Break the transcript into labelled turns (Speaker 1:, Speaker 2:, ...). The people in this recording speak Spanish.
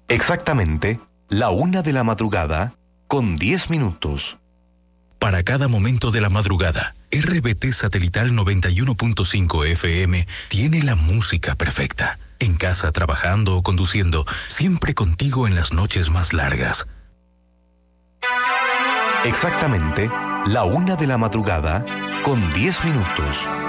Speaker 1: Exactamente, la 1:00 con 10 minutos.
Speaker 2: Para cada momento de la madrugada, RBT Satelital 91.5 FM tiene la música perfecta. En casa, trabajando o conduciendo, siempre contigo en las noches más largas.
Speaker 1: Exactamente, la 1:00 con 10 minutos.